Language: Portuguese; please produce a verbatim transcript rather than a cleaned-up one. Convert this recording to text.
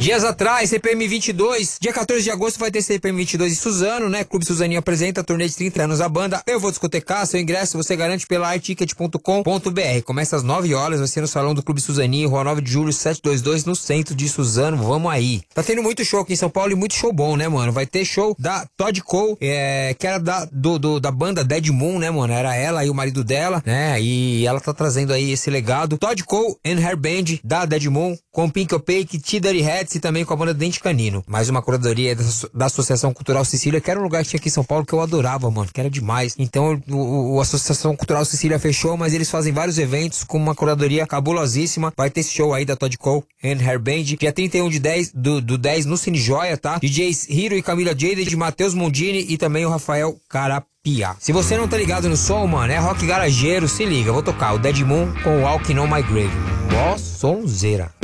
Dias atrás, C P M vinte e dois, dia quatorze de agosto vai ter C P M vinte e dois em Suzano, né? Clube Suzaninho apresenta turnê de trinta anos da banda. Eu vou discotecar, seu ingresso você garante pela articket ponto com ponto br. Começa às nove horas, vai ser no salão do Clube Suzaninho, Rua nove de julho, setecentos e vinte e dois, no centro de Suzano. Vamos aí. Tá tendo muito show aqui em São Paulo e muito show bom, né, mano? Vai ter show da Todd Cole, é, que era da, do, do, da banda Dead Moon, né, mano? Era ela e o marido dela, né? E ela tá trazendo aí esse legado. Todd Cole and Her Band, da Dead Moon, com Pink Opaque, T Dirty Hats e também com a banda Dente Canino. Mais uma curadoria da, da Associação Cultural Sicília, que era um lugar que tinha aqui em São Paulo que eu adorava, mano, que era demais. Então, o, o a Associação Cultural Sicília fechou, mas eles fazem vários eventos com uma curadoria cabulosíssima. Vai ter esse show aí da Todd Cole and Her Band, dia trinta e um de dez, do, do dez no Cine Joia, tá? D Js Hiro e Camila Jade, de Matheus Mondini e também o Rafael Carapia. Se você não tá ligado no som, mano, é rock garageiro, se liga, vou tocar o Dead Moon com Walking on My Grave. Ó, sonzeira.